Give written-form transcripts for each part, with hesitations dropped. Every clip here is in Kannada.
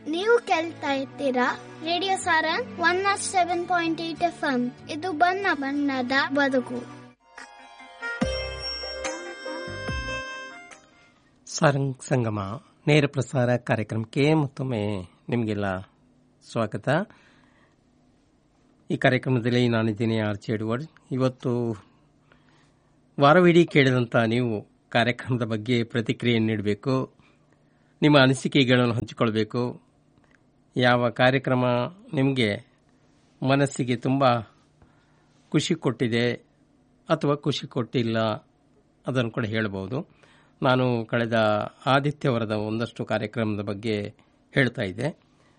ನೀವು ಕೇಳ್ತಾ ಇರ್ತೀರಾ ರೇಡಿಯೋ ಸಾರಂಗ್ 107.8 FM. ಇದು ಬಣ್ಣ ಬಣ್ಣದ ಬದುಕು. ಸಾರಂಗ್ ಸಂಗಮ ನೇರ ಪ್ರಸಾರ ಕಾರ್ಯಕ್ರಮಕ್ಕೆ ಮತ್ತೊಮ್ಮೆ ನಿಮಗೆಲ್ಲ ಸ್ವಾಗತ. ಈ ಕಾರ್ಯಕ್ರಮದಲ್ಲಿ ನಾನಿದ್ದೀನಿ ಆರ್ಚೆ ಎಡ್ವರ್ಡ್. ಇವತ್ತು ವಾರವಿಡೀ ಕೇಳಿದಂಥ ನೀವು ಕಾರ್ಯಕ್ರಮದ ಬಗ್ಗೆ ಪ್ರತಿಕ್ರಿಯೆ ನೀಡಬೇಕು, ನಿಮ್ಮ ಅನಿಸಿಕೆಗಳನ್ನು ಹಂಚಿಕೊಳ್ಬೇಕು. ಯಾವ ಕಾರ್ಯಕ್ರಮ ನಿಮಗೆ ಮನಸ್ಸಿಗೆ ತುಂಬ ಖುಷಿ ಕೊಟ್ಟಿದೆ ಅಥವಾ ಖುಷಿ ಕೊಟ್ಟಿಲ್ಲ ಅದನ್ನು ಕೂಡ ಹೇಳಬಹುದು. ನಾನು ಕಳೆದ ಆದಿತ್ಯವರದ ಒಂದಷ್ಟು ಕಾರ್ಯಕ್ರಮದ ಬಗ್ಗೆ ಹೇಳ್ತಾ ಇದ್ದೆ.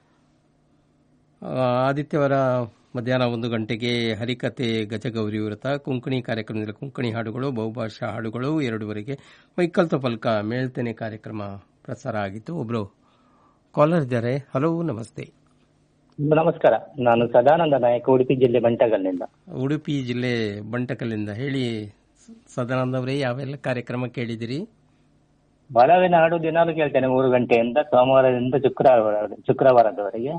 ಆದಿತ್ಯವರ ಮಧ್ಯಾಹ್ನ 1 ಗಂಟೆಗೆ ಹರಿಕತೆ ಗಜಗೌರಿ ವ್ರತ ಕೊಂಕಣಿ ಕಾರ್ಯಕ್ರಮದಲ್ಲಿ ಕೊಂಕಣಿ ಹಾಡುಗಳು, ಬಹುಭಾಷಾ ಹಾಡುಗಳು. 2:30ಗೆ ಮೈಕಲ್ ತಪಲ್ಕ ಮೇಳ್ತೇನೆ ಕಾರ್ಯಕ್ರಮ ಪ್ರಸಾರ ಆಗಿತ್ತು. ಒಬ್ರು ಕಾಲರ್ ಇದ್ದಾರೆ. ಹಲೋ, ನಮಸ್ತೆ. ನಮಸ್ಕಾರ, ನಾನು ಸದಾನಂದ ನಾಯಕ, ಉಡುಪಿ ಜಿಲ್ಲೆ ಬಂಟಕಲ್ನಿಂದ. ಉಡುಪಿ ಜಿಲ್ಲೆ ಬಂಟಕಲ್ನಿಂದ. ಹೇಳಿ ಸದಾನಂದ ಅವರೇ, ಯಾವೆಲ್ಲ ಕಾರ್ಯಕ್ರಮ ಕೇಳಿದಿರಿ? ಒಲವಿನ ಹಾಡು ದಿನಾಲು ಕೇಳ್ತೇನೆ, 3 ಗಂಟೆಯಿಂದ ಸೋಮವಾರದಿಂದ ಶುಕ್ರವಾರದವರೆಗೆ.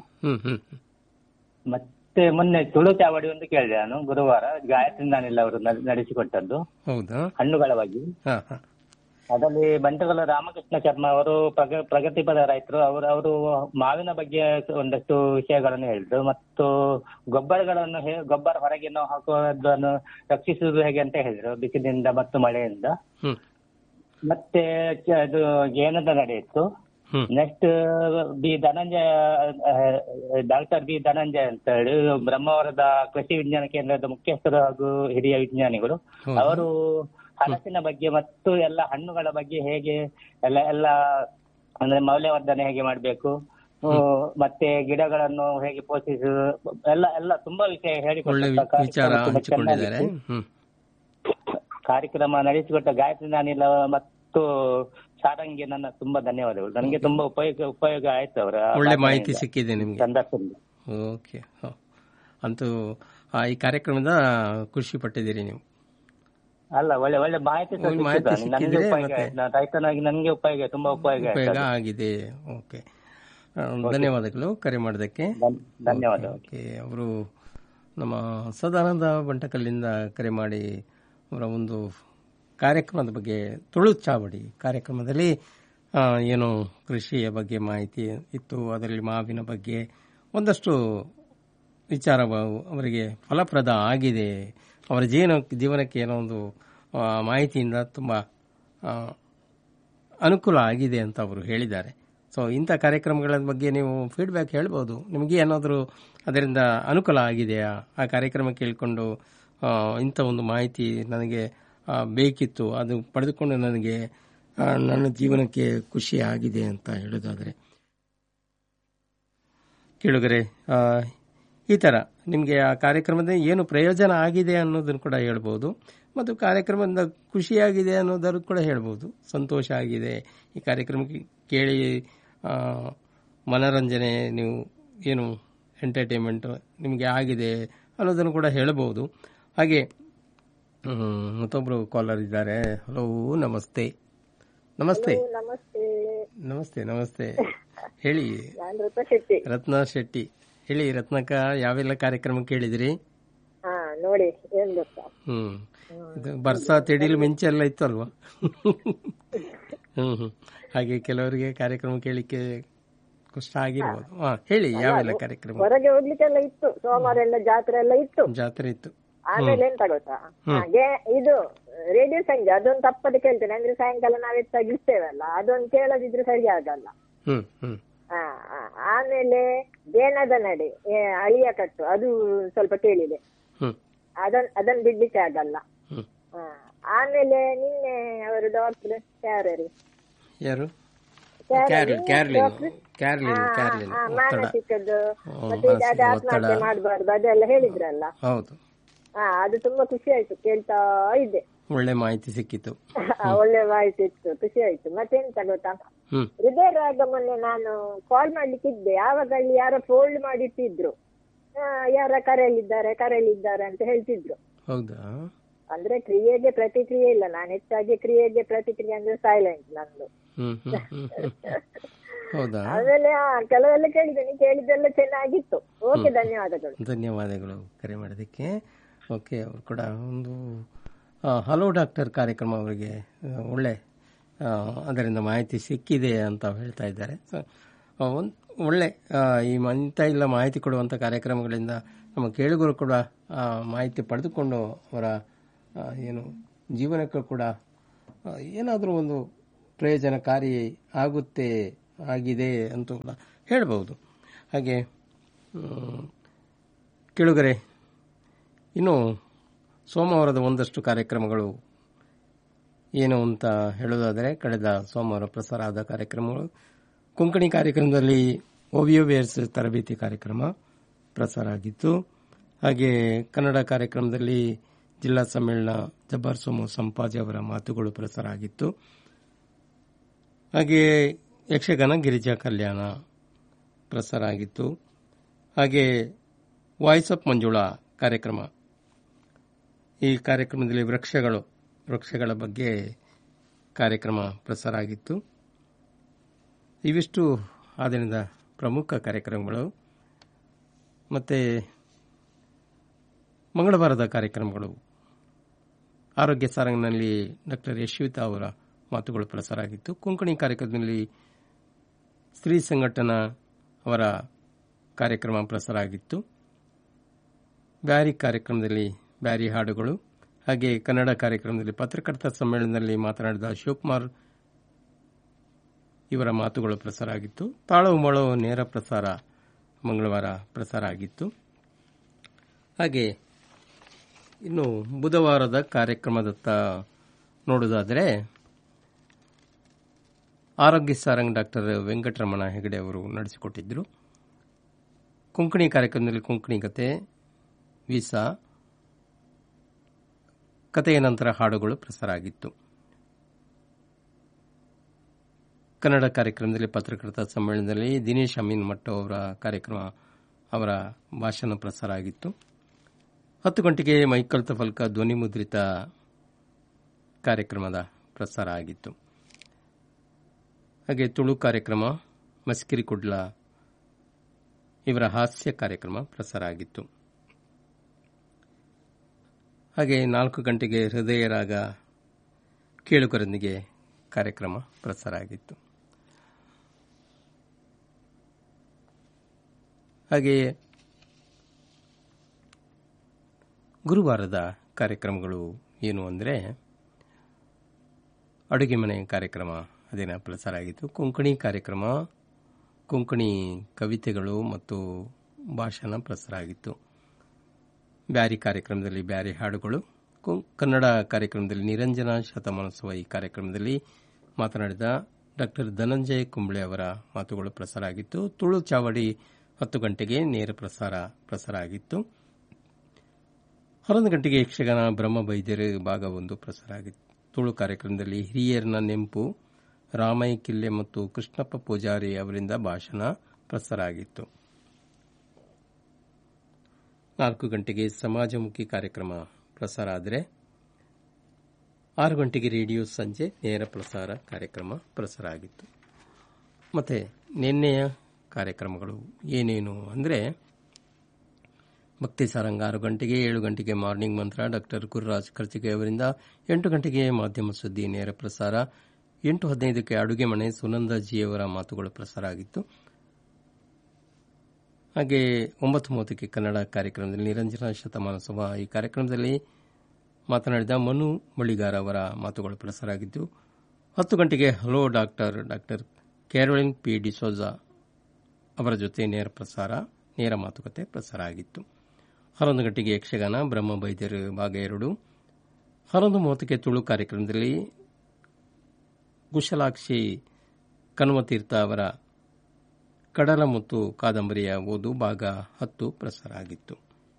ಮತ್ತೆ ಮೊನ್ನೆ ತುಳು ಚಾವಡಿ ಒಂದು ಕೇಳಿದೆ ನಾನು, ಗುರುವಾರ ಗಾಯತ್ರಿ ನಾನಿಲ್ಲ ಅವರು ನಡೆಸಿಕೊಟ್ಟದ್ದು. ಹೌದಾ? ಹಣ್ಣುಗಳ ಬಗ್ಗೆ. ಅದರಲ್ಲಿ ಬಂಟಗಲ ರಾಮಕೃಷ್ಣ ಶರ್ಮಾ ಅವರು ಪ್ರಗತಿಪರ ರೈತರು. ಅವರು ಮಾವಿನ ಬಗ್ಗೆ ಒಂದಷ್ಟು ವಿಷಯಗಳನ್ನು ಹೇಳಿದ್ರು. ಮತ್ತು ಗೊಬ್ಬರ ಹೊರಗೆ ನಾವು ಹಾಕುವುದನ್ನು ರಕ್ಷಿಸುವುದು ಹೇಗೆ ಅಂತ ಹೇಳಿದ್ರು, ಬಿಸಿಲಿನಿಂದ ಮತ್ತು ಮಳೆಯಿಂದ. ಮತ್ತೆ ಅದು ಗೇನದ ನಡೆಯಿತು. ನೆಕ್ಸ್ಟ್ ಡಾಕ್ಟರ್ ಬಿ ಧನಂಜಯ ಅಂತ ಹೇಳಿ ಬ್ರಹ್ಮಾವರದ ಕೃಷಿ ವಿಜ್ಞಾನ ಕೇಂದ್ರದ ಮುಖ್ಯಸ್ಥರು ಹಾಗೂ ಹಿರಿಯ ವಿಜ್ಞಾನಿಗಳು. ಅವರು ಹಲಸಿನ ಬಗ್ಗೆ ಮತ್ತು ಎಲ್ಲ ಹಣ್ಣುಗಳ ಬಗ್ಗೆ ಹೇಗೆ ಎಲ್ಲ ಅಂದ್ರೆ ಮೌಲ್ಯವರ್ಧನೆ ಹೇಗೆ ಮಾಡಬೇಕು, ಮತ್ತೆ ಗಿಡಗಳನ್ನು ಹೇಗೆ ಪೋಷಿಸುವುದು, ಎಲ್ಲ ತುಂಬಾ ವಿಷಯ ಹೇಳಿಕೊಟ್ಟಿದ್ದಾರೆ. ಕಾರ್ಯಕ್ರಮ ನಡೆಸಿಕೊಟ್ಟ ಗಾಯತ್ರಿ ನಾನಿಲ್ಲ ಮತ್ತು ಸಾರಂಗ್ಗೆ ನನ್ನ ತುಂಬಾ ಧನ್ಯವಾದಗಳು. ನನಗೆ ತುಂಬಾ ಉಪಯೋಗ ಆಯ್ತು. ಅವರ ಒಳ್ಳೆ ಮಾಹಿತಿ ಸಿಕ್ಕಿದೆ ನಿಮಗೆ ಸಂದರ್ಶನದಲ್ಲಿ. ಓಕೆ, ಅಂತೂ ಈ ಕಾರ್ಯಕ್ರಮದ ಖುಷಿ ಪಟ್ಟಿದ್ದೀರಿ ನೀವು? ಅಲ್ಲ, ಒಳ್ಳೆ ಮಾಹಿತಿ ನನಗೆ ಉಪಯೋಗ ಆಯ್ತು. ರೈತನಾಗಿ ನನಗೆ ತುಂಬಾ ಉಪಯೋಗ ಆಗಿದೆ. ಓಕೆ, ಧನ್ಯವಾದಗಳು ಕರೆ ಮಾಡೋದಕ್ಕೆ. ಧನ್ಯವಾದ. ಓಕೆ, ಅವರು ನಮ್ಮ ಸದಾನಂದ ಬಂಟಕಲ್ಲಿಂದ ಕರೆ ಮಾಡಿ ಅವರ ಒಂದು ಕಾರ್ಯಕ್ರಮದ ಬಗ್ಗೆ, ತುಳು ಚಾವಡಿ ಕಾರ್ಯಕ್ರಮದಲ್ಲಿ ಏನು ಕೃಷಿಯ ಬಗ್ಗೆ ಮಾಹಿತಿ ಇತ್ತು. ಅದರಲ್ಲಿ ಮಾವಿನ ಬಗ್ಗೆ ಒಂದಷ್ಟು ವಿಚಾರ ಅವರಿಗೆ ಫಲಪ್ರದ ಆಗಿದೆ. ಅವರ ಜೀವನಕ್ಕೆ ಏನೋ ಒಂದು ಮಾಹಿತಿಯಿಂದ ತುಂಬ ಅನುಕೂಲ ಆಗಿದೆ ಅಂತ ಅವರು ಹೇಳಿದ್ದಾರೆ. ಸೊ ಇಂಥ ಕಾರ್ಯಕ್ರಮಗಳ ಬಗ್ಗೆ ನೀವು ಫೀಡ್ಬ್ಯಾಕ್ ಹೇಳ್ಬೋದು. ನಿಮಗೆ ಏನಾದರೂ ಅದರಿಂದ ಅನುಕೂಲ ಆಗಿದೆಯಾ? ಆ ಕಾರ್ಯಕ್ರಮ ಕೇಳಿಕೊಂಡು ಇಂಥ ಒಂದು ಮಾಹಿತಿ ನನಗೆ ಬೇಕಿತ್ತು, ಅದು ಪಡೆದುಕೊಂಡು ನನಗೆ ನನ್ನ ಜೀವನಕ್ಕೆ ಖುಷಿ ಆಗಿದೆ ಅಂತ ಹೇಳೋದಾದರೆ ಕೇಳುಗರೆ, ಈ ಥರ ನಿಮಗೆ ಆ ಕಾರ್ಯಕ್ರಮದ ಏನು ಪ್ರಯೋಜನ ಆಗಿದೆ ಅನ್ನೋದನ್ನು ಕೂಡ ಹೇಳ್ಬೋದು. ಮತ್ತು ಕಾರ್ಯಕ್ರಮದಿಂದ ಖುಷಿಯಾಗಿದೆ ಅನ್ನೋದನ್ನು ಕೂಡ ಹೇಳ್ಬೋದು. ಸಂತೋಷ ಆಗಿದೆ ಈ ಕಾರ್ಯಕ್ರಮಕ್ಕೆ ಕೇಳಿ, ಮನರಂಜನೆ, ನೀವು ಏನು ಎಂಟರ್ಟೈನ್ಮೆಂಟ್ ನಿಮಗೆ ಆಗಿದೆ ಅನ್ನೋದನ್ನು ಕೂಡ ಹೇಳ್ಬೋದು. ಹಾಗೆ ಮತ್ತೊಬ್ರು ಕಾಲರ್ ಇದ್ದಾರೆ. ಹಲೋ, ನಮಸ್ತೆ. ನಮಸ್ತೆ ನಮಸ್ತೆ ನಮಸ್ತೆ ಹೇಳಿ. ರತ್ನಾ ಶೆಟ್ಟಿ. ಹೇಳಿ ರತ್ನಕ್ಕ, ಯಾವೆಲ್ಲ ಕಾರ್ಯಕ್ರಮ ಕೇಳಿದಿರಿ? ನೋಡಿ, ಇದು ಬರ್ಸಾ ತೆಡಿಲು ಮಿಂಚೆ ಎಲ್ಲ ಇತ್ತು ಅಲ್ವಾ? ಹಾಗೆ ಕೆಲವರಿಗೆ ಕಾರ್ಯಕ್ರಮ ಕೇಳಿಕ್ಕೆ ಕಷ್ಟ ಆಗಿರ್ಬೋದು. ಹೇಳಿ, ಯಾವೆಲ್ಲ ಕಾರ್ಯಕ್ರಮ? ಹೊರಗೆ ಹೋಗ್ಲಿಕ್ಕೆಲ್ಲ ಇತ್ತು, ಸೋಮವಾರ ಎಲ್ಲ ಜಾತ್ರೆ ಇತ್ತು. ಆಮೇಲೆ ಎಂತ ಗೊತ್ತಾ, ಇದು ರೇಡಿಯೋ ಸಂಜೆ ಅದೊಂದು ತಪ್ಪದೆ ಕೇಳ್ತೇನೆ. ಅಂದ್ರೆ ಸಾಯಂಕಾಲ ನಾವ್ ಹೆಚ್ಚಾಗಿ ಇರ್ತೇವಲ್ಲ, ಅದೊಂದು ಕೇಳದಿದ್ರೆ ಸರಿ ಆಗಲ್ಲ. ಆಮೇಲೆ ಬೇನದ ನಡೆ, ಅಳಿಯ ಕಟ್ಟು, ಅದು ಸ್ವಲ್ಪ ಕೇಳಿದೆ. ಅದನ್ನ ಬಿಡ್ಲಿಕ್ಕೆ ಆಗಲ್ಲ. ಆಮೇಲೆ ನಿನ್ನೆ ಅವರು ಡಾಕ್ಟರ್ ಯಾರು ಮಾನಸಿಕದ್ದು ಮತ್ತೆ ಆತ್ಮಹತ್ಯೆ ಮಾಡಬಾರ್ದು ಅದೆಲ್ಲ ಹೇಳಿದ್ರಲ್ಲ. ಅದು ತುಂಬಾ ಖುಷಿ ಆಯ್ತು, ಕೇಳ್ತಾ ಇದ್ದೆ. ಒಳ್ಳೆ ಮಾಹಿತಿ ಸಿಕ್ಕಿತ್ತು. ಒಳ್ಳೆ ಮಾಹಿತಿ ಇತ್ತು, ಖುಷಿ ಆಯ್ತು. ಮತ್ತೆಂತ ಗೊತ್ತಾ, ಹೃದಯ ರಾಗ ಮೊನ್ನೆ ನಾನು ಕಾಲ್ ಮಾಡ್ಲಿಕ್ಕಿದ್ದೆ, ಆವಾಗ ಅಲ್ಲಿ ಯಾರೋ ಫೋಲ್ಡ್ ಮಾಡಿಟ್ಟಿದ್ರು, ಯಾರ ಕರೆಯಲ್ಲಿದ್ದಾರೆ ಅಂತ ಹೇಳ್ತಿದ್ರು. ಹೌದಾ? ಅಂದ್ರೆ ಕ್ರಿಯೆಗೆ ಪ್ರತಿಕ್ರಿಯೆ ಇಲ್ಲ. ನಾನು ಹೆಚ್ಚಾಗಿ ಕ್ರಿಯೆಗೆ ಪ್ರತಿಕ್ರಿಯೆ ಅಂದ್ರೆ ಸೈಲೆಂಟ್ ನಂದು. ಹೌದಾ? ಆಮೇಲೆ ಕೆಲವೆಲ್ಲ ಕೇಳಿದ್ದೆಲ್ಲ ಚೆನ್ನಾಗಿತ್ತು. ಓಕೆ, ಧನ್ಯವಾದಗಳು. ಧನ್ಯವಾದಗಳು ಕರೆ ಮಾಡೋದಕ್ಕೆ. ಓಕೆ, ಅವರು ಕೂಡ ಒಂದು ಹಲೋ ಡಾಕ್ಟರ್ ಕಾರ್ಯಕ್ರಮ ಅವರಿಗೆ ಒಳ್ಳೆ ಅದರಿಂದ ಮಾಹಿತಿ ಸಿಕ್ಕಿದೆ ಅಂತ ಹೇಳ್ತಾ ಇದ್ದಾರೆ. ಒಂದು ಒಳ್ಳೆ ಇಂಥ ಇಲ್ಲ ಮಾಹಿತಿ ಕೊಡುವಂಥ ಕಾರ್ಯಕ್ರಮಗಳಿಂದ ನಮ್ಮ ಕೇಳುಗರು ಕೂಡ ಮಾಹಿತಿ ಪಡೆದುಕೊಂಡು ಅವರ ಏನು ಜೀವನಕ್ಕೂ ಕೂಡ ಏನಾದರೂ ಒಂದು ಪ್ರಯೋಜನಕಾರಿ ಆಗಿದೆ ಅಂತ ಕೂಡ ಹೇಳ್ಬೋದು. ಹಾಗೆ ಕೇಳುಗರೆ, ಇನ್ನು ಸೋಮವಾರದ ಒಂದಷ್ಟು ಕಾರ್ಯಕ್ರಮಗಳು ಏನು ಅಂತ ಹೇಳೋದಾದರೆ, ಕಳೆದ ಸೋಮವಾರ ಪ್ರಸಾರ ಆದ ಕಾರ್ಯಕ್ರಮಗಳು ಕೊಂಕಣಿ ಕಾರ್ಯಕ್ರಮದಲ್ಲಿ ಓವಿಯೋವೇರ್ಸ್ ತರಬೇತಿ ಕಾರ್ಯಕ್ರಮ ಪ್ರಸಾರ ಆಗಿತ್ತು. ಹಾಗೆ ಕನ್ನಡ ಕಾರ್ಯಕ್ರಮದಲ್ಲಿ ಜಿಲ್ಲಾ ಸಮ್ಮೇಳನ ಜಬ್ಬಾರ್ ಸೋಮು ಸಂಪಾಜಿ ಅವರ ಮಾತುಗಳು ಪ್ರಸಾರ ಆಗಿತ್ತು. ಹಾಗೆ ಯಕ್ಷಗಾನ ಗಿರಿಜಾ ಕಲ್ಯಾಣ ಪ್ರಸಾರ ಆಗಿತ್ತು. ಹಾಗೆ ವಾಯ್ಸ್ ಆಫ್ ಮಂಜುಳಾ ಕಾರ್ಯಕ್ರಮ, ಈ ಕಾರ್ಯಕ್ರಮದಲ್ಲಿ ವೃಕ್ಷಗಳ ಬಗ್ಗೆ ಕಾರ್ಯಕ್ರಮ ಪ್ರಸಾರ ಆಗಿತ್ತು. ಇವಿಷ್ಟು ಆ ದಿನದ ಪ್ರಮುಖ ಕಾರ್ಯಕ್ರಮಗಳು. ಮತ್ತು ಮಂಗಳವಾರದ ಕಾರ್ಯಕ್ರಮಗಳು ಆರೋಗ್ಯ ಸಾರಂಗ್ನಲ್ಲಿ ಡಾಕ್ಟರ್ ಯಶ್ವಿತಾ ಅವರ ಮಾತುಗಳು ಪ್ರಸಾರ ಆಗಿತ್ತು. ಕೊಂಕಣಿ ಕಾರ್ಯಕ್ರಮದಲ್ಲಿ ಸ್ತ್ರೀ ಸಂಘಟನಾ ಅವರ ಕಾರ್ಯಕ್ರಮ ಪ್ರಸಾರ ಆಗಿತ್ತು. ಬ್ಯಾರಿ ಕಾರ್ಯಕ್ರಮದಲ್ಲಿ ಬ್ಯಾರಿ ಹಾಡುಗಳು, ಹಾಗೆ ಕನ್ನಡ ಕಾರ್ಯಕ್ರಮದಲ್ಲಿ ಪತ್ರಕರ್ತರ ಸಮ್ಮೇಳನದಲ್ಲಿ ಮಾತನಾಡಿದ ಶಿವಕುಮಾರ್ ಇವರ ಮಾತುಗಳು ಪ್ರಸಾರ ಆಗಿತ್ತು. ತಾಳವು ಮೊಳವು ನೇರ ಪ್ರಸಾರ ಮಂಗಳವಾರ ಪ್ರಸಾರ ಆಗಿತ್ತು. ಹಾಗೆ ಇನ್ನು ಬುಧವಾರದ ಕಾರ್ಯಕ್ರಮದತ್ತ ನೋಡುವುದಾದರೆ, ಆರೋಗ್ಯ ಸಾರಂಗ್ ಡಾಕ್ಟರ್ ವೆಂಕಟರಮಣ ಹೆಗಡೆ ಅವರು ನಡೆಸಿಕೊಟ್ಟಿದ್ದರು. ಕೊಂಕಣಿ ಕಾರ್ಯಕ್ರಮದಲ್ಲಿ ಕೊಂಕಣಿ ಕತೆ, ವೀಸಾ ಕಥೆಯ ನಂತರ ಹಾಡುಗಳು ಪ್ರಸಾರ ಆಗಿತ್ತು. ಕನ್ನಡ ಕಾರ್ಯಕ್ರಮದಲ್ಲಿ ಪತ್ರಕರ್ತರ ಸಮ್ಮೇಳನದಲ್ಲಿ ದಿನೇಶ್ ಅಮೀನ್ ಮಟ್ಟ ಅವರ ಕಾರ್ಯಕ್ರಮ, ಅವರ ಭಾಷಣ ಪ್ರಸಾರ ಆಗಿತ್ತು. 10 ಗಂಟೆಗೆ ಮೈಕಲ್ ತಫಲ್ಕ ಧ್ವನಿ ಮುದ್ರಿತ ಕಾರ್ಯಕ್ರಮದ ಪ್ರಸಾರ ಆಗಿತ್ತು. ಹಾಗೆ ತುಳು ಕಾರ್ಯಕ್ರಮ, ಮಸ್ಕಿರಿ ಕುಡ್ಲ ಇವರ ಹಾಸ್ಯ ಕಾರ್ಯಕ್ರಮ ಪ್ರಸಾರ ಆಗಿತ್ತು. ಹಾಗೆ 4 ಗಂಟೆಗೆ ಹೃದಯ ರಾಗ ಕೇಳುಗರೊಂದಿಗೆ ಕಾರ್ಯಕ್ರಮ ಪ್ರಸಾರ ಆಗಿತ್ತು. ಹಾಗೆಯೇ ಗುರುವಾರದ ಕಾರ್ಯಕ್ರಮಗಳು ಏನು ಅಂದರೆ, ಅಡುಗೆ ಮನೆ ಕಾರ್ಯಕ್ರಮ ಅದೇನ ಪ್ರಸಾರ ಆಗಿತ್ತು. ಕೊಂಕಣಿ ಕಾರ್ಯಕ್ರಮ, ಕೊಂಕಣಿ ಕವಿತೆಗಳು ಮತ್ತು ಭಾಷಣ ಪ್ರಸಾರ ಆಗಿತ್ತು. ಬ್ಯಾರಿ ಕಾರ್ಯಕ್ರಮದಲ್ಲಿ ಬ್ಯಾರಿ ಹಾಡುಗಳು, ಕನ್ನಡ ಕಾರ್ಯಕ್ರಮದಲ್ಲಿ ನಿರಂಜನ ಶತಮಾನೋತ್ಸವ ಈ ಕಾರ್ಯಕ್ರಮದಲ್ಲಿ ಮಾತನಾಡಿದ ಡಾಕ್ಟರ್ ಧನಂಜಯ ಕುಂಬಳೆ ಅವರ ಮಾತುಗಳು ಪ್ರಸಾರ ಆಗಿತ್ತು. ತುಳು ಚಾವಡಿ 10 ಗಂಟೆಗೆ ನೇರ ಪ್ರಸಾರ ಆಗಿತ್ತು. 11 ಗಂಟೆಗೆ ಯಕ್ಷಗಾನ ಬ್ರಹ್ಮ ಬೈದ್ಯರ ಭಾಗ 1 ಪ್ರಸಾರ ಆಗಿತ್ತು. ತುಳು ಕಾರ್ಯಕ್ರಮದಲ್ಲಿ ಹಿರಿಯರನ ನೆಂಪು, ರಾಮಯ್ಯ ಕಿಲ್ಲೆ ಮತ್ತು ಕೃಷ್ಣಪ್ಪ ಪೂಜಾರಿ ಅವರಿಂದ ಭಾಷಣ ಪ್ರಸಾರ ಆಗಿತ್ತು. 4 ಗಂಟೆಗೆ ಸಮಾಜಮುಖಿ ಕಾರ್ಯಕ್ರಮ ಪ್ರಸಾರ ಆದರೆ 6 ಗಂಟೆಗೆ ರೇಡಿಯೋ ಸಂಜೆ ನೇರ ಪ್ರಸಾರ ಕಾರ್ಯಕ್ರಮ ಪ್ರಸಾರ ಆಗಿತ್ತು. ಮತ್ತೆ ನಿನ್ನೆಯ ಕಾರ್ಯಕ್ರಮಗಳು ಏನೇನು ಅಂದರೆ, ಭಕ್ತಿ ಸಾರಂಗ 6 ಗಂಟೆಗೆ, 7 ಗಂಟೆಗೆ ಮಾರ್ನಿಂಗ್ ಮಂತ್ರ ಡಾಕ್ಟರ್ ಗುರುರಾಜ್ ಕರ್ಚಿಗೆ ಅವರಿಂದ, 8 ಗಂಟೆಗೆ ಮಾಧ್ಯಮ ಸುದ್ದಿ ನೇರ ಪ್ರಸಾರ, 8:15ಕ್ಕೆ ಅಡುಗೆ ಮನೆ ಸುನಂದಾಜಿಯವರ ಮಾತುಗಳು ಪ್ರಸಾರ ಆಗಿತ್ತು. ಹಾಗೆ 9:30ಕ್ಕೆ ಕನ್ನಡ ಕಾರ್ಯಕ್ರಮದಲ್ಲಿ ನಿರಂಜನ ಶತಮಾನೋತ್ಸವ ಈ ಕಾರ್ಯಕ್ರಮದಲ್ಲಿ ಮಾತನಾಡಿದ ಮನು ಮಳಿಗಾರ ಅವರ ಮಾತುಗಳು ಪ್ರಸಾರ ಆಗಿದ್ದು. 10 ಗಂಟೆಗೆ hello doctor Caroline P D'Souza ಅವರ ಜೊತೆ ನೇರ ಮಾತುಕತೆ ಪ್ರಸಾರ ಆಗಿತ್ತು. 11 ಗಂಟೆಗೆ ಯಕ್ಷಗಾನ ಬ್ರಹ್ಮ ಬೈದ್ಯರ ಭಾಗ 2. 11:30ಕ್ಕೆ ತುಳು ಕಾರ್ಯಕ್ರಮದಲ್ಲಿ ಕುಶಲಾಕ್ಷಿ ಕನ್ವತೀರ್ಥ ಅವರ ಕಡಲ ಮತ್ತು ಕಾದಂಬರಿಯ ಓದು ಭಾಗ 10 ಪ್ರಸಾರ ಆಗಿತ್ತು.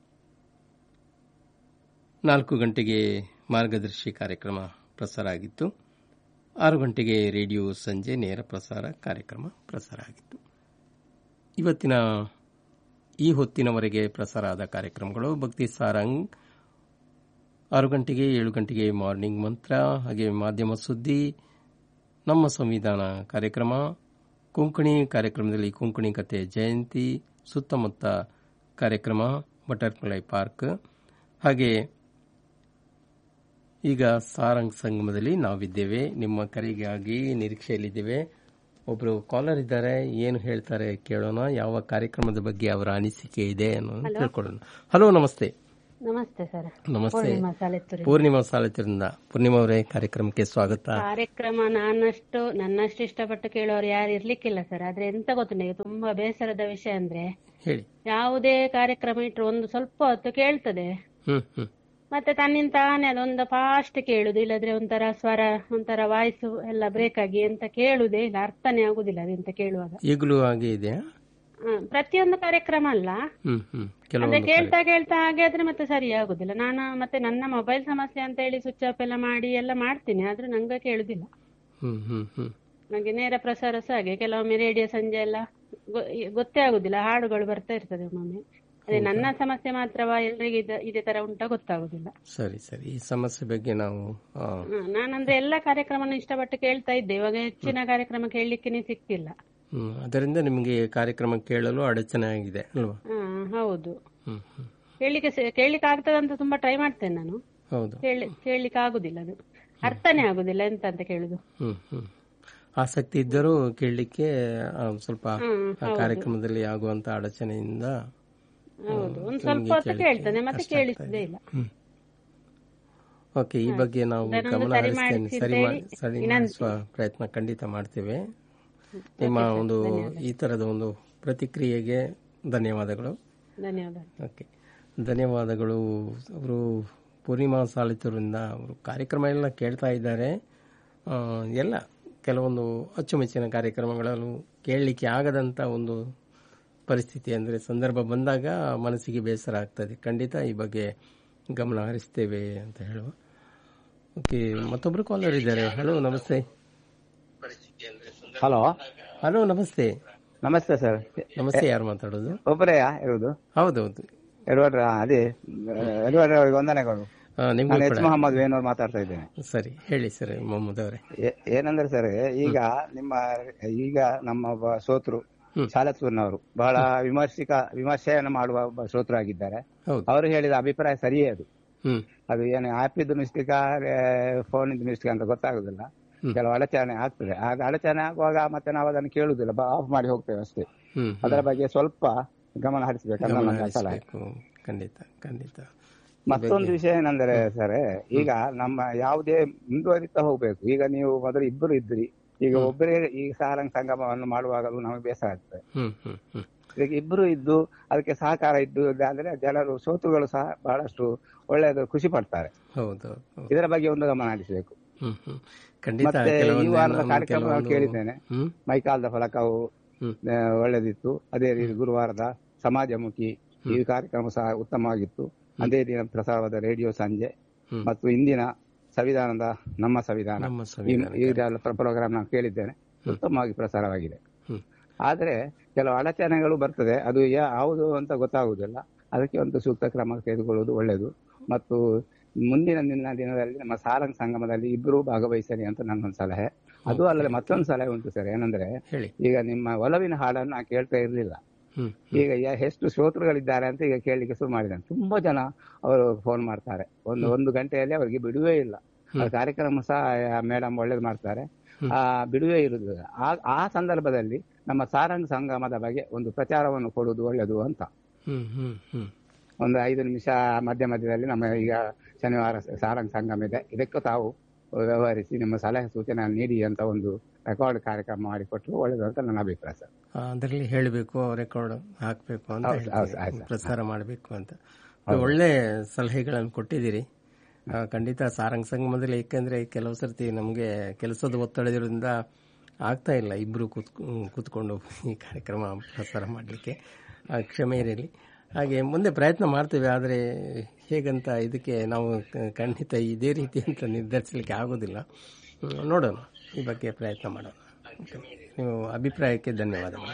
4 ಗಂಟೆಗೆ ಮಾರ್ಗದರ್ಶಿ ಕಾರ್ಯಕ್ರಮ ಪ್ರಸಾರ ಆಗಿತ್ತು. 6 ಗಂಟೆಗೆ ರೇಡಿಯೋ ಸಂಜೆ ನೇರ ಪ್ರಸಾರ ಕಾರ್ಯಕ್ರಮ ಪ್ರಸಾರ ಆಗಿತ್ತು. ಇವತ್ತಿನ ಈ ಹೊತ್ತಿನವರೆಗೆ ಪ್ರಸಾರ ಆದ ಕಾರ್ಯಕ್ರಮಗಳು: ಭಕ್ತಿ ಸಾರಂಗ್ 6 ಗಂಟೆಗೆ, 7 ಗಂಟೆಗೆ ಮಾರ್ನಿಂಗ್ ಮಂತ್ರ, ಹಾಗೆ ಮಾಧ್ಯಮ ಸುದ್ದಿ, ನಮ್ಮ ಸಂವಿಧಾನ ಕಾರ್ಯಕ್ರಮ, ಕೊಂಕಣಿ ಕಾರ್ಯಕ್ರಮದಲ್ಲಿ ಕೊಂಕಣಿ ಕತೆ ಜಯಂತಿ, ಸುತ್ತಮುತ್ತ ಕಾರ್ಯಕ್ರಮ, ಬಟರ್ಫ್ಲೈ ಪಾರ್ಕ್. ಹಾಗೆ ಈಗ ಸಾರಂಗ್ ಸಂಗಮದಲ್ಲಿ ನಾವಿದ್ದೇವೆ. ನಿಮ್ಮ ಕರೆಗಾಗಿ ನಿರೀಕ್ಷೆಯಲ್ಲಿದ್ದೇವೆ. ಒಬ್ರು ಕಾಲರ್ ಇದ್ದಾರೆ, ಏನು ಹೇಳ್ತಾರೆ ಕೇಳೋಣ. ಯಾವ ಕಾರ್ಯಕ್ರಮದ ಬಗ್ಗೆ ಅವರ ಅನಿಸಿಕೆ ಇದೆ ಅನ್ನೋದು ತಿಳ್ಕೊಳ್ಳೋಣ. ಹಲೋ, ನಮಸ್ತೆ. ನಮಸ್ತೆ ಸರ್. ನಮಸ್ತೆ. ಪೂರ್ಣಿಮಾ ಸಾಲೆತ್ತೂರಿಂದ. ಪೂರ್ಣಿಮಾ ಅವರೇ, ಕಾರ್ಯಕ್ರಮಕ್ಕೆ ಸ್ವಾಗತ. ಕಾರ್ಯಕ್ರಮ ನನ್ನಷ್ಟು ಇಷ್ಟಪಟ್ಟು ಕೇಳೋರು ಯಾರು ಇರ್ಲಿಕ್ಕಿಲ್ಲ ಸರ್. ಆದ್ರೆ ಎಂತ ಗೊತ್ತುಂಟು, ತುಂಬಾ ಬೇಸರದ ವಿಷಯ ಅಂದ್ರೆ, ಹೇಳಿ, ಯಾವುದೇ ಕಾರ್ಯಕ್ರಮ ಇಟ್ರು ಒಂದು ಸ್ವಲ್ಪ ಹೊತ್ತು ಕೇಳ್ತದೆ, ಮತ್ತೆ ತನ್ನಿಂದ ತಾನೇ ಅದೊಂದು ಫಾಸ್ಟ್ ಕೇಳುದು, ಇಲ್ಲದ್ರೆ ಒಂಥರ ಸ್ವರ, ಒಂಥರ ವಾಯ್ಸ್ ಎಲ್ಲ ಬ್ರೇಕ್ ಆಗಿ ಎಂತ ಕೇಳುದೇ ಇಲ್ಲ, ಅರ್ಥನೇ ಆಗುದಿಲ್ಲ ಅದೆಂತ ಕೇಳುವಾಗ. ಈಗಲೂ ಹಾಗೆ ಇದೆಯಾ? ಪ್ರತಿಯೊಂದು ಕಾರ್ಯಕ್ರಮ ಅಲ್ಲ, ಅದೇ ಕೇಳ್ತಾ ಕೇಳ್ತಾ ಹಾಗೆ ಆದ್ರೆ ಮತ್ತೆ ಸರಿ ಆಗುದಿಲ್ಲ. ನಾನು ಮತ್ತೆ ನನ್ನ ಮೊಬೈಲ್ ಸಮಸ್ಯೆ ಅಂತ ಹೇಳಿ ಸ್ವಿಚ್ ಆಫ್ ಎಲ್ಲ ಮಾಡಿ ಎಲ್ಲ ಮಾಡ್ತೀನಿ, ಆದ್ರೂ ನಂಗೆ ಕೇಳುದಿಲ್ಲ. ನಂಗೆ ನೇರ ಪ್ರಸಾರ ಸಹ ಹಾಗೆ, ಕೆಲವೊಮ್ಮೆ ರೇಡಿಯೋ ಸಂಜೆ ಎಲ್ಲ ಗೊತ್ತೇ ಆಗುದಿಲ್ಲ, ಹಾಡುಗಳು ಬರ್ತಾ ಇರ್ತದೆ ಒಮ್ಮೊಮ್ಮೆ. ಅದೇ ನನ್ನ ಸಮಸ್ಯೆ ಮಾತ್ರವಾ ಎಲ್ರಿಗೂ ಇದೇ ತರ ಉಂಟಾ ಗೊತ್ತಾಗುದಿಲ್ಲ. ಸರಿ ಸರಿ, ಈ ಸಮಸ್ಯೆ ಬಗ್ಗೆ ನಾವು ನಾನಂದ್ರೆ ಎಲ್ಲ ಕಾರ್ಯಕ್ರಮವನ್ನು ಇಷ್ಟಪಟ್ಟು ಕೇಳ್ತಾ ಇದ್ದೆ, ಇವಾಗ ಹೆಚ್ಚಿನ ಕಾರ್ಯಕ್ರಮ ಕೇಳಲಿಕ್ಕೆ ಸಿಕ್ತಿಲ್ಲ. ಅದರಿಂದ ನಿಮಗೆ ಕಾರ್ಯಕ್ರಮ ಕೇಳಲು ಅಡಚಣೆ ಆಗಿದೆ ಅಲ್ವಾ? ಹೌದು, ಕೇಳಲಿಕ್ಕೆ ಆಗ್ತದಂತ ತುಂಬಾ ಟ್ರೈ ಮಾಡ್ತೇನೆ ನಾನು. ಹೌದು, ಕೇಳಲಿಕ್ಕೆ ಆಗುದಿಲ್ಲ, ಅದು ಅರ್ಥನೇ ಆಗುದಿಲ್ಲ ಎಂತ ಅಂತ ಕೇಳುದು. ಆಸಕ್ತಿ ಇದ್ದರೂ ಕೇಳಲಿಕ್ಕೆ ಸ್ವಲ್ಪ ಕಾರ್ಯಕ್ರಮದಲ್ಲಿ ಆಗುವಂತ ಅಡಚಣೆಯಿಂದ ಹೌದು, ಒಂದ್ ಸ್ವಲ್ಪ ಹೊತ್ತು ಕೇಳ್ತಾನೆ ಮತ್ತೆ ಕೇಳಿಸದೇ ಇಲ್ಲ. ಓಕೆ, ಈ ಬಗ್ಗೆ ನಾವು ಗಮನ ಹರಿಸ್ತೇನೆ, ಸರಿ ಮಾಡಿಸುವ ಪ್ರಯತ್ನ ಖಂಡಿತ ಮಾಡ್ತೇವೆ. ನಿಮ್ಮ ಒಂದು ಈ ತರದ ಒಂದು ಪ್ರತಿಕ್ರಿಯೆಗೆ ಧನ್ಯವಾದಗಳು. ಓಕೆ, ಧನ್ಯವಾದಗಳು. ಅವರು ಪೂರ್ಣಿಮಾ ಸಾಲಿತೂರಿಂದ ಅವರು ಕಾರ್ಯಕ್ರಮ ಎಲ್ಲ ಕೇಳ್ತಾ ಇದ್ದಾರೆ. ಎಲ್ಲ ಕೆಲವೊಂದು ಅಚ್ಚುಮೆಚ್ಚಿನ ಕಾರ್ಯಕ್ರಮಗಳನ್ನು ಕೇಳಲಿಕ್ಕೆ ಆಗದಂತ ಒಂದು ಪರಿಸ್ಥಿತಿ, ಅಂದರೆ ಸಂದರ್ಭ ಬಂದಾಗ ಮನಸ್ಸಿಗೆ ಬೇಸರ ಆಗ್ತದೆ. ಖಂಡಿತ ಈ ಬಗ್ಗೆ ಗಮನ ಹರಿಸ್ತೇವೆ ಅಂತ ಹೇಳುವ. ಓಕೆ, ಮತ್ತೊಬ್ರು ಕಾಲರ್ ಇದ್ದಾರೆ. ಹಲೋ, ನಮಸ್ತೆ. ಹಲೋ ಹಲೋ, ನಮಸ್ತೆ. ನಮಸ್ತೆ ಸರ್. ನಮಸ್ತೆ, ಯಾರು ಮಾತಾಡೋದು? ಒಬ್ಬರೇ ಇರುವುದು? ಹೌದೌದು, ಅದೇ ವಂದನೆಗಳು. ನಾನು ಎಚ್ ಮೊಹಮ್ಮದ್ ವೇಣೂರ್ ಮಾತಾಡ್ತಾ ಇದ್ದೇನೆ. ಸರಿ, ಹೇಳಿ ಸರ್ ಮೊಹಮ್ಮದ್ ಅವರೇ. ಏನಂದ್ರೆ ಸರ್, ಈಗ ನಮ್ಮ ಸೋತರು ಸಾಲತ್ತೂರ್ನವರು ಬಹಳ ವಿಮರ್ಶೆಯನ್ನು ಮಾಡುವ ಶ್ರೋತೃ ಆಗಿದ್ದಾರೆ. ಅವರು ಹೇಳಿದ ಅಭಿಪ್ರಾಯ ಸರಿಯೇ. ಅದು ಏನು ಆಪ್ ಇದ್ದು ಮಿಸ್ಟೇಕ್, ಫೋನ್ ಇದ್ದು ಮಿಸ್ಟೇಕ್ ಅಂತ ಗೊತ್ತಾಗುದಿಲ್ಲ. ಕೆಲವು ಅಡಚಣೆ ಆಗ್ತದೆ. ಆಗ ಅಡಚಣೆ ಆಗುವಾಗ ಮತ್ತೆ ನಾವು ಅದನ್ನು ಕೇಳುದಿಲ್ಲ, ಆಫ್ ಮಾಡಿ ಹೋಗ್ತೇವೆ ಅಷ್ಟೇ. ಅದರ ಬಗ್ಗೆ ಸ್ವಲ್ಪ ಗಮನ ಹರಿಸಬೇಕು. ಖಂಡಿತ ಖಂಡಿತ. ಮತ್ತೊಂದು ವಿಷಯ ಏನಂದ್ರೆ ಸರ್, ಈಗ ನಮ್ಮ ಯಾವುದೇ ಮುಂದುವರಿತಾ ಹೋಗ್ಬೇಕು. ಈಗ ನೀವು ಮೊದಲು ಇಬ್ಬರು ಇದ್ರಿ, ಈಗ ಒಬ್ಬರೇ ಈ ಸಾರಂಗ್ ಸಂಗಮವನ್ನು ಮಾಡುವಾಗಲೂ ನಮಗೆ ಬೇಸರ ಆಗ್ತದೆ. ಈಗ ಇಬ್ಬರು ಇದ್ದು ಅದಕ್ಕೆ ಸಹಕಾರ ಇದ್ದು ಅಂದ್ರೆ ಜನರು, ಶ್ರೋತೃಗಳು ಸಹ ಬಹಳಷ್ಟು ಒಳ್ಳೆಯದು ಖುಷಿ ಪಡ್ತಾರೆ. ಇದರ ಬಗ್ಗೆ ಒಂದು ಗಮನ ಹರಿಸಬೇಕು. ಮತ್ತೆ ಈ ವಾರದ ಕಾರ್ಯಕ್ರಮ ಕೇಳಿದ್ದೇನೆ, ಮೈಕಾಲ್ದ ಫಲಕವು ಒಳ್ಳೆದಿತ್ತು. ಅದೇ ರೀತಿ ಗುರುವಾರದ ಸಮಾಜಮುಖಿ ಈ ಕಾರ್ಯಕ್ರಮ ಸಹ ಉತ್ತಮವಾಗಿತ್ತು. ಅದೇ ದಿನ ಪ್ರಸಾರವಾದ ರೇಡಿಯೋ ಸಂಜೆ ಮತ್ತು ಇಂದಿನ ಸಂವಿಧಾನದ ನಮ್ಮ ಸಂವಿಧಾನ ಈ ಪ್ರೋಗ್ರಾಮ್ ನಾನು ಕೇಳಿದ್ದೇನೆ, ಉತ್ತಮವಾಗಿ ಪ್ರಸಾರವಾಗಿದೆ. ಆದ್ರೆ ಕೆಲವು ಅಡಚಣೆಗಳು ಬರ್ತದೆ, ಅದು ಯಾವುದು ಅಂತ ಗೊತ್ತಾಗುವುದಿಲ್ಲ. ಅದಕ್ಕೆ ಒಂದು ಸೂಕ್ತ ಕ್ರಮ ತೆಗೆದುಕೊಳ್ಳುವುದು ಒಳ್ಳೆಯದು. ಮತ್ತು ಮುಂದಿನ ದಿನದಲ್ಲಿ ನಮ್ಮ ಸಾರಂಗ್ ಸಂಗಮದಲ್ಲಿ ಇಬ್ಬರು ಭಾಗವಹಿಸಲಿ ಅಂತ ನನ್ನೊಂದು ಸಲಹೆ. ಅದು ಅಲ್ಲದೆ ಮತ್ತೊಂದು ಸಲಹೆ ಉಂಟು ಸರ್. ಏನಂದ್ರೆ, ಈಗ ನಿಮ್ಮ ಒಲವಿನ ಹಾಡನ್ನು ನಾನು ಕೇಳ್ತಾ ಇರ್ಲಿಲ್ಲ. ಈಗ ಎಷ್ಟು ಶ್ರೋತೃಗಳಿದ್ದಾರೆ ಅಂತ ಈಗ ಕೇಳಲಿಕ್ಕೆ ಶುರು ಮಾಡಿದ್ದಾನೆ. ತುಂಬಾ ಜನ ಅವರು ಫೋನ್ ಮಾಡ್ತಾರೆ. ಒಂದು ಗಂಟೆಯಲ್ಲಿ ಅವರಿಗೆ ಬಿಡುವೇ ಇಲ್ಲ. ಕಾರ್ಯಕ್ರಮ ಸಹ ಮೇಡಮ್ ಒಳ್ಳೇದು ಮಾಡ್ತಾರೆ, ಬಿಡುವೇ ಇರುವುದಿಲ್ಲ. ಆ ಸಂದರ್ಭದಲ್ಲಿ ನಮ್ಮ ಸಾರಂಗ್ ಸಂಗಮದ ಬಗ್ಗೆ ಒಂದು ಪ್ರಚಾರವನ್ನು ಕೊಡುವುದು ಒಳ್ಳೆಯದು ಅಂತ. ಒಂದು 5 ನಿಮಿಷ ಮಧ್ಯದಲ್ಲಿ ನಮ್ಮ ಈಗ ಶನಿವಾರ ಸಾರಂಗ್ ಸಂಗಮ ಇದೆ, ಇದಕ್ಕೂ ತಾವು ವ್ಯವಹರಿಸಿ ನಿಮ್ಮ ಸಲಹೆ ಸೂಚನೆ ನೀಡಿ ಅಂತ ಒಂದು ರೆಕಾರ್ಡ್ ಕಾರ್ಯಕ್ರಮ ಮಾಡಿಕೊಟ್ರು ಒಳ್ಳೇದು ಅಂತ ನನ್ನ ಅಭಿಪ್ರಾಯ ಸರ್. ಅದರಲ್ಲಿ ಹೇಳಬೇಕು, ರೆಕಾರ್ಡ್ ಹಾಕಬೇಕು ಅಂತ, ಪ್ರಸಾರ ಮಾಡಬೇಕು ಅಂತ ಒಳ್ಳೆ ಸಲಹೆಗಳನ್ನು ಕೊಟ್ಟಿದ್ದೀರಿ. ಖಂಡಿತ ಸಾರಂಗ್ ಸಂಗಮದಲ್ಲಿ, ಏಕೆಂದ್ರೆ ಕೆಲವು ಸರ್ತಿ ನಮಗೆ ಕೆಲಸದ ಒತ್ತಡದಿಂದ ಆಗ್ತಾ ಇಲ್ಲ ಇಬ್ರು ಕೂತ್ಕೊಂಡು ಈ ಕಾರ್ಯಕ್ರಮ ಪ್ರಸಾರ ಮಾಡಲಿಕ್ಕೆ, ಕ್ಷಮೆ ಇರಲಿ. ಹಾಗೆ ಮುಂದೆ ಪ್ರಯತ್ನ ಮಾಡ್ತೇವೆ. ಆದರೆ ಹೇಗಂತ ಇದಕ್ಕೆ ನಾವು ಖಂಡಿತ ಇದೇ ರೀತಿ ಅಂತ ನಿರ್ಧರಿಸಲಿಕ್ಕೆ ಆಗೋದಿಲ್ಲ. ನೋಡೋಣ, ಈ ಬಗ್ಗೆ ಪ್ರಯತ್ನ ಮಾಡೋಣ. ನೀವು ಅಭಿಪ್ರಾಯಕ್ಕೆ ಧನ್ಯವಾದಗಳು.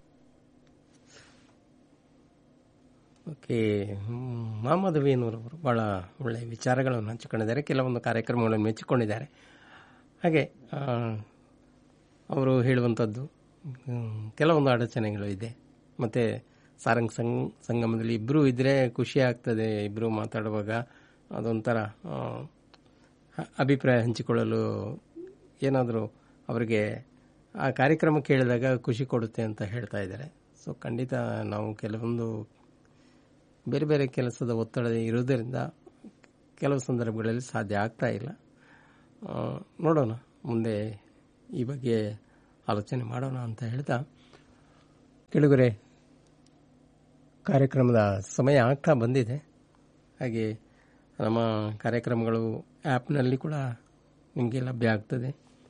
ಓಕೆ, ಮೊಹಮ್ಮದ್ ವೇಣೂರ್ ಅವರು ಬಹಳ ಒಳ್ಳೆಯ ವಿಚಾರಗಳನ್ನು ಹಂಚಿಕೊಂಡಿದ್ದಾರೆ, ಕೆಲವೊಂದು ಕಾರ್ಯಕ್ರಮಗಳನ್ನು ಮೆಚ್ಚಿಕೊಂಡಿದ್ದಾರೆ. ಹಾಗೆ ಅವರು ಹೇಳುವಂಥದ್ದು ಕೆಲವೊಂದು ಅಡಚಣೆಗಳು ಇದೆ. ಮತ್ತು ಸಾರಂಗ್ ಸಂಗಮದಲ್ಲಿ ಇಬ್ಬರು ಇದ್ದರೆ ಖುಷಿ ಆಗ್ತದೆ. ಇಬ್ಬರು ಮಾತಾಡುವಾಗ ಅದೊಂಥರ ಅಭಿಪ್ರಾಯ ಹಂಚಿಕೊಳ್ಳಲು ಏನಾದರೂ ಅವರಿಗೆ ಆ ಕಾರ್ಯಕ್ರಮ ಕೇಳಿದಾಗ ಖುಷಿ ಕೊಡುತ್ತೆ ಅಂತ ಹೇಳ್ತಾ ಇದ್ದಾರೆ. ಸೊ ಖಂಡಿತ ನಾವು ಕೆಲವೊಂದು ಬೇರೆ ಬೇರೆ ಕೆಲಸದ ಒತ್ತಡ ಇರುವುದರಿಂದ ಕೆಲವು ಸಂದರ್ಭಗಳಲ್ಲಿ ಸಾಧ್ಯ ಆಗ್ತಾ ಇಲ್ಲ. ನೋಡೋಣ, ಮುಂದೆ ಈ ಬಗ್ಗೆ ಆಲೋಚನೆ ಮಾಡೋಣ ಅಂತ ಹೇಳ್ತಾ, ಕೆಳಗರೆ ಕಾರ್ಯಕ್ರಮದ ಸಮಯ ಆಗ್ತಾ ಬಂದಿದೆ. ಹಾಗೆ ನಮ್ಮ ಕಾರ್ಯಕ್ರಮಗಳು ಆ್ಯಪ್ನಲ್ಲಿ ಕೂಡ ನಿಮಗೆ ಲಭ್ಯ ಆಗ್ತದೆ.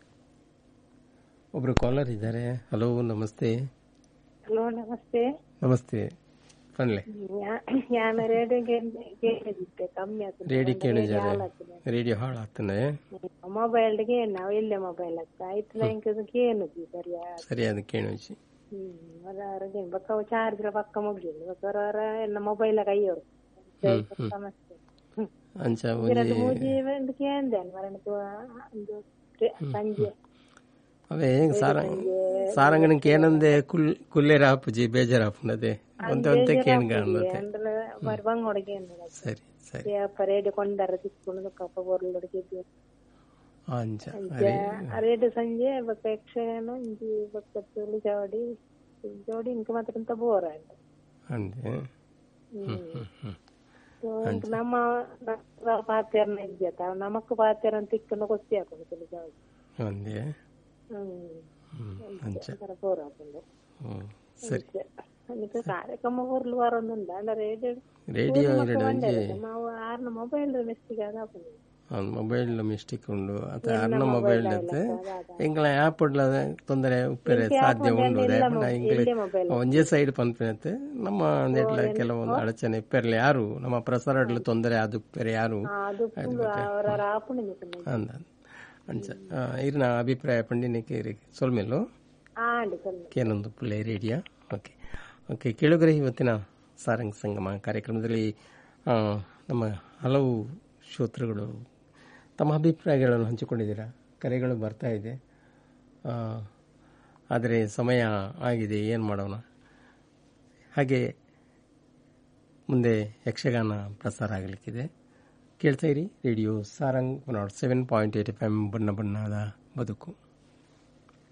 ಒಬ್ರು ಕಾಲರ್ ಇದ್ದಾರೆ. ಹಲೋ, ನಮಸ್ತೆ. ಹಲೋ, ನಮಸ್ತೆ. ನಮಸ್ತೆ ಪನ್ಲೆ. ರೇಡಿಯೋ ಕೇಳಿದ್ದಾರೆ. ರೇಡಿಯೋ ಹಾಳಾಗ್ತದೆ. ಮೊಬೈಲ್ಗೆ ನಾವು ಇಲ್ಲೇ ಮೊಬೈಲ್ ಸರಿಯಾದ ಕೇಳಿಸಿ ಬಕ್ಕ ಚಾರ್ಜ್ ಪಕ್ಕ ಮುಗಿಲ್ಲ ಬಕ್ಕವರ ಎಲ್ಲ ಮೊಬೈಲ್ ಕೈಯವರು ಸಂಜೆ ಅವೇ ಸಾರಂಗನಕ್ಕೆ ಏನಂದೆ ಕುಲ್ಲೇರಾಪುಜಿ ಬೇಜಾರಾಪುನದೆ ಒಂದೇ ಕೇಳ್ಗಾಣತೆ ಸರಿ ಸರಿ ರೇಡ್ ಕೊಂಡರ ತಿಕ್ಕೊಂಡು ಕಪ್ಪ ಬೋರ್ಲೊಡಗಿದ್ದೆ ಅಂಚ ರೇಡ್ ಸಂಜೆ ಬಕ್ಕ ಯಕ್ಷಗಾನ ಇಂಜಿ ಬಕ್ಕತ್ತಲ್ಲಿ ಜೋಡಿ ಇಂಕ ಮಾತ್ರ ಅಂತ ಬೋರ ಅಂದೆ ನಮ್ಮ ಪಾತ್ಯರ್ನ ಇದ್ಯತ ನಮಕ್ ಪಾತ್ಯರ ಅಂತ ಇಕ್ಕೊಂಡು ಕೊಚ್ಚಿ ಹಾಕೊಂಡು ಜೋಡಿ ಅಂದೆ ಬೋರ್ ಹಾಕೊಂಡು ಸರಿ ಕಾರ್ಯಕ್ರಮ ಊರ್ಲು ಬರೋದುಂಡ ರೇಡಿಯೋ ನಾವು ಆರ್ನ ಮೊಬೈಲ್ ಮಿಸ್ಟಿಕ್ ಆದ ಮೊಬೈಲ್ ಮಿಸ್ಟೇಕ್ ಉಂಡು ಅತ ಅರ್ನ ಮೊಬೈಲ್ ಎಂಗ್ಲ ಆ್ಯಪ್ ಉಡ್ಲದ ತೊಂದರೆ ಉಪ್ಪೆರೆ ಸಾಧ್ಯ ಉಂಡು ಒಂಜೇ ಸೈಡ್ ಪನ್ಪೆನತ್ತೆ ನಮ್ಮ ಒಂದೆಟ್ಲ ಕೆಲವೊಂದು ಅಡಚಣೆ ಇಪ್ಪೆರ್ಲೆ ಯಾರು ನಮ್ಮ ಪ್ರಸಾರಡ್ಲು ತೊಂದರೆ ಅದು ಉಪ್ಪೆರೆ ಯಾರು ಅಂದ ಅಂಚ ಇರ್ನ ಅಭಿಪ್ರಾಯ ಪಂಡಿನಕ್ಕೆ ಸೊಲ್ಮೆಲು ಕೇನೊಂದು ಪುಳ್ಳೆ ರೇಡಿಯೋ. ಓಕೆ ಓಕೆ ಕೇಳುಗರೆ, ಇವತ್ತಿನ ಸಾರಂಗ್ ಸಂಗಮ ಕಾರ್ಯಕ್ರಮದಲ್ಲಿ ನಮ್ಮ ಹಲವು ಶ್ರೋತೃಗಳು ತಮ್ಮ ಅಭಿಪ್ರಾಯಗಳನ್ನು ಹಂಚಿಕೊಂಡಿದ್ದೀರಾ. ಕರೆಗಳು ಬರ್ತಾ ಇದೆ, ಆದರೆ ಸಮಯ ಆಗಿದೆ, ಏನು ಮಾಡೋಣ. ಹಾಗೆ ಮುಂದೆ ಯಕ್ಷಗಾನ ಪ್ರಸಾರ ಆಗಲಿಕ್ಕಿದೆ. ಕೇಳ್ತಾ ಇರಿ ರೇಡಿಯೋ ಸಾರಂಗ್ 107.8 FM ಬಣ್ಣ ಬಣ್ಣದ ಬದುಕು.